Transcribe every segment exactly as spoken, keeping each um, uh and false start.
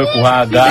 kuhaga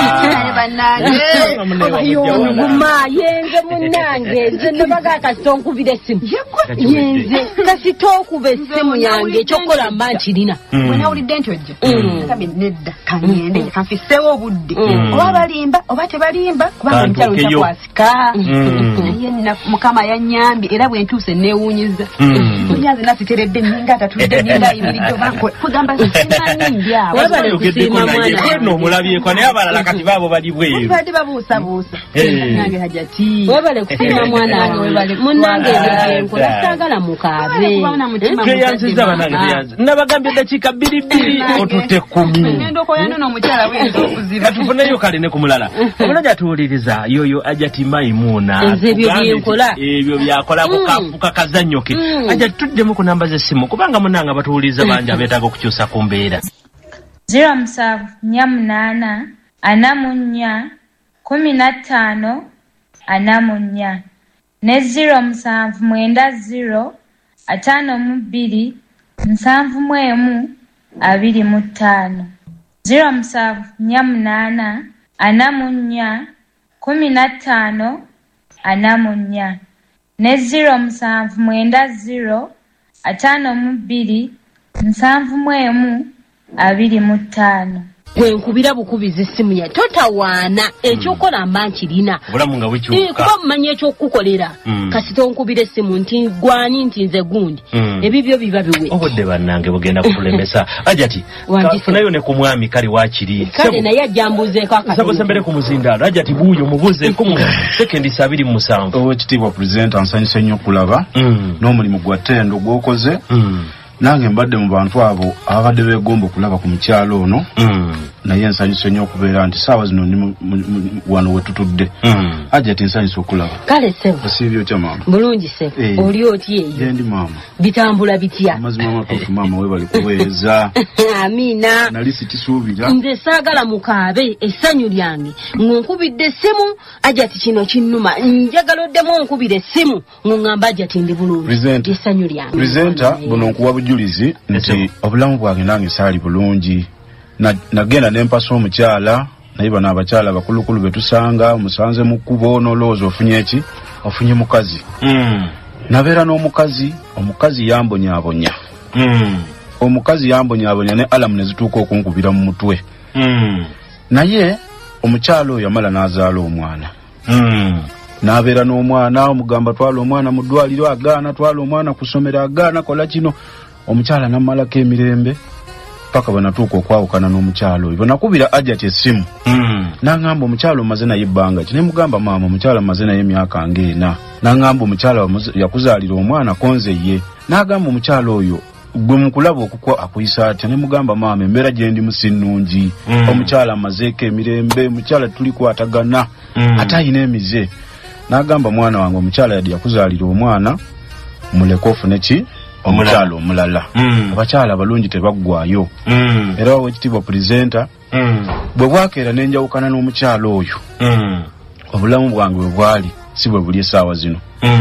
Guma yenze munange nze nabaga kasonkubire simu yenze kasitokube simu yange chokola manchirina wena ulidde ntojja kabe nedda kanyende kafisewo budde oba balimba oba tebalimba kubanga mkyalo ntakwasika yenna mukama yanyambi era bwe ntuse neewunyiza kunyaze nasiteredde ninga tatudde ninga ibirijo bako kugamba simanyi ndya wabale kusima mwana no mulabye kwa ne abalala kati babo bali bweru badi babuusa buusa nange hajati wabale kusima mwana wabale munange nkola sagala mukabe yanziza banange yanziza nabagambye dakika bbiri bbiri otutte kumi ngendo ko yano no mukyala wenzo okuziba tufuneyo kale ne kumulala omulaja tuwuliriza yoyo ajati Maimuna ebyo byakola kukafuka kazanyoke ajati tuddemu ku namba z'essimu kubanga munanga batuwuliriza banja betaaga okukyusa ku mbeera zero msavu nyamunana anamunya kumi na tano anamunya ne zero msavu mwenda zero atano mubiri nsanvu mwemu abiri mutano zero msavu nyamunana anamunya kumi na tano anamunya ne zero msavu mwenda zero atano mubiri nsanvu mwemu abiri mutano gwe nkubira bukubizi simu ya totawana ekyokola manchirina bulamu nga bwekyuka eh kuba mmanyi ekyokukolera kasito nkubire simu nti gwani nti nze gundi ebibyo biba biwe obodde bannange bugenda kutulemesa ajati kafunayo ne ku mwami kali wakiri kale naye ajambuze kaka sabo sembere ku muzindalo ajati buuyo mubuze ku sekendi sabiri mu musanvu owe kitibwa president ansanyise nnyo kulaba n'omulimu gwa ttendo gwokoze nange mbadde mu bantu abo abadde begomba kulaba ku mukyalo ono naye nsanyuse nnyo okubeera nti saawa zino ndi wano we tutudde ajati nsanyuse okulaba kale sebo siibyo kya maama bulungi sebo oli oti eyo gendi maama bitambula bitya amazima amatuufu maama we bali kuweereza amina nali sikisuubira nze saagala mukaabe essanyu lyange ng'onkubidde essimu ajati kino kinnuma njagala oddemu onkubira essimu ng'oŋŋamba ajati ndi bulungi essanyu lyange presenta buno nkuwa bujulizi nti obulamu bwange nange saali bulungi nagenda nempasa omukyala naye bano abakyala bakulukulu betusanga musanze mu kkubo n'olowooza ofunye eki ofunye mukazi nabeera n'omukazi omukazi yambonyaabonya omukazi yambonyaabonya ne alamu ne zituuka okunkubira mu mutwe naye omukyala oyo yamala n'azaala omwana n'abeera n'omwana omugamba twala omwana mu ddwaliro agaana twala omwana ku ssomero agaana kola kino omukyala n'ammalako emirembe paka banatuuka okwawukana n'omukyalo oyo banakubira ajati essimu n'aŋŋamba omukyala omaze naye ebbanga ki ne mugamba maama omukyala amaze naye emyaka ng'ena n'aŋŋamba omukyala yakuzaalira omwana konze ye n'agamba omukyala oyo gwe mukulaba okukwa akuyisa atya ne mugamba maama embeera gye ndi musinnungi omukyala amazeeko emirembe omukyala tulikwatagana ate ayina emize n'agamba mwana wange omukyala yadde yakuzaalira omwana muleke ofune ki omukyala omulala abakyala balungi tebaggwayo era wawe ekitibwa presenta bwe bwakeera nenjawukana n'omukyala oyo obulamu bwange bwe bwali si bwe buli essaawa zino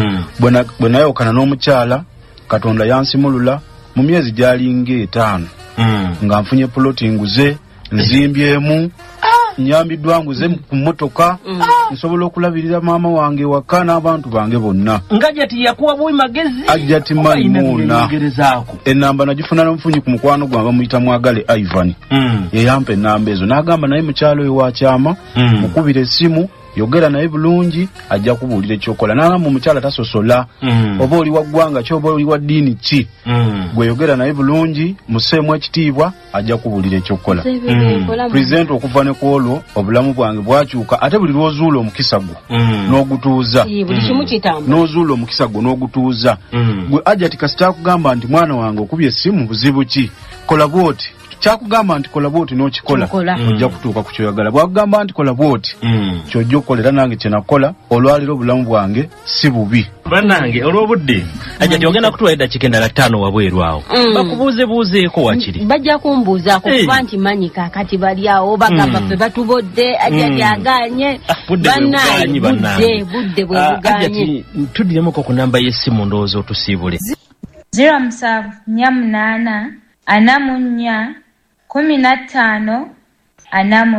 bwe nayawukana n'omukyala katonda yansimulula mu myezi gyalinga etaano nga nfunye puloti nguze nzimbyemu nyambiddwa nguze ku mmotoka nsobola okulabirira maama wange waka n'abantu bange bonna ngajati yakuwa bwe magezi ajati Maimuna enamba nagifuna n'omufunyi ku mukwano gwange bamuyita Mwagale Ivan yeyampa enamba ezo n'agamba naye mukyalo oyo wakyama mukubira essimu yogera naye bulungi ajja kubuulira ekyokola n'agamba omukyala tasosola oba oli wa ggwanga ki oba oli wa ddiini ki gwe yogera naye bulungi museemu ekitiibwa ajja kubuulira ekyokola presenta okuva ne ku olwo obulamu bwange bwakyuka ate buli lw'ozuula omukisa gwo n'ogutuuza n'ozuula omukisa gwo n'ogutuuza gwe ajati kasita akugamba nti mwana wange okubye essimu buzibu ki kola bwoti kyakugamba nti kola bwoti n'okikola ojja kutuuka ku kyoyagala bwakugamba nti kola bwoti kyojja okukolera nange kyenakola olwaliro obulamu bwange si bubi bannange olw'obudde ajati ogenda kutuwa eddakiika endala ttaano wabweru awo bakubuuzebuuzeeko wakiri bajja kumbuuzaako kuba nti manyi kaakati bali awo bagamba ffe batubodde ajati aganye bannange budde budde bwe buganye tuddiremuko ku namba y'essimu ndowooza otusiibule zero musanvu nnya munaana ana mu nnya kumi na ttaano ana mu